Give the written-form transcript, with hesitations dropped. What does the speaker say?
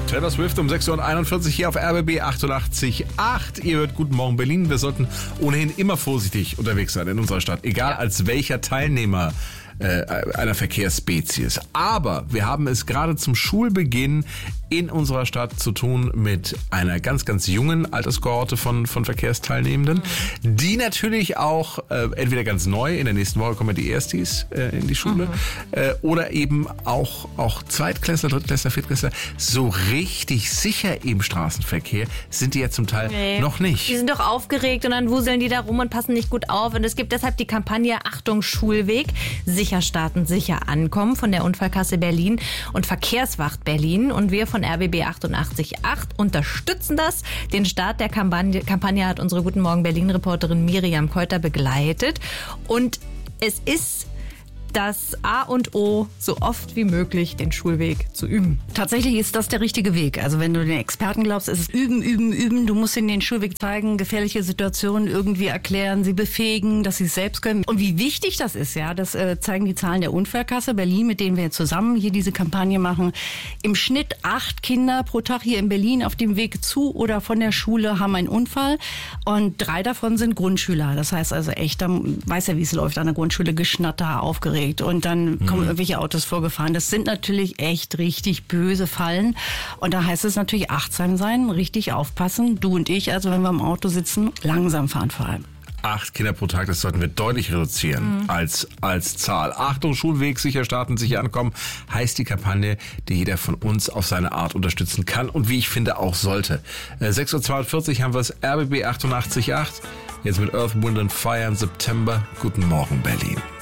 Taylor Swift um 6.41 Uhr hier auf RBB 88.8. Ihr hört Guten Morgen Berlin. Wir sollten ohnehin immer vorsichtig unterwegs sein in unserer Stadt, egal als welcher Teilnehmer einer Verkehrsspezies. Aber wir haben es gerade zum Schulbeginn in unserer Stadt zu tun mit einer ganz, ganz jungen Alterskohorte von Verkehrsteilnehmenden, die natürlich auch entweder ganz neu, in der nächsten Woche kommen die Erstis in die Schule, oder eben auch Zweitklässler, Drittklässler, Viertklässler, so richtig sicher im Straßenverkehr sind die ja zum Teil noch nicht. Die sind doch aufgeregt und dann wuseln die da rum und passen nicht gut auf. Und es gibt deshalb die Kampagne Achtung Schulweg, sicher starten, sicher ankommen von der Unfallkasse Berlin und Verkehrswacht Berlin. Und wir von RBB 88.8 unterstützen das. Den Start der Kampagne hat unsere Guten Morgen Berlin-Reporterin Miriam Keuter begleitet. Und es ist das A und O, so oft wie möglich den Schulweg zu üben. Tatsächlich ist das der richtige Weg. Also wenn du den Experten glaubst, ist es üben, üben, üben. Du musst ihnen den Schulweg zeigen, gefährliche Situationen irgendwie erklären, sie befähigen, dass sie es selbst können. Und wie wichtig das ist, ja, das zeigen die Zahlen der Unfallkasse Berlin, mit denen wir zusammen hier diese Kampagne machen. Im Schnitt 8 Kinder pro Tag hier in Berlin auf dem Weg zu oder von der Schule haben einen Unfall. Und 3 davon sind Grundschüler. Das heißt also echt, da weiß ja, wie es läuft an der Grundschule, Geschnatter, aufgeregt. Und dann kommen irgendwelche Autos vorgefahren. Das sind natürlich echt richtig böse Fallen. Und da heißt es natürlich achtsam sein, richtig aufpassen. Du und ich, also wenn wir im Auto sitzen, langsam fahren vor allem. 8 Kinder pro Tag, das sollten wir deutlich reduzieren als Zahl. Achtung, Schulweg, sicher starten, sicher ankommen, heißt die Kampagne, die jeder von uns auf seine Art unterstützen kann und wie ich finde auch sollte. 6.42 Uhr haben wir es RBB 88.8. Jetzt mit Earth, Wind and Fire im September. Guten Morgen Berlin.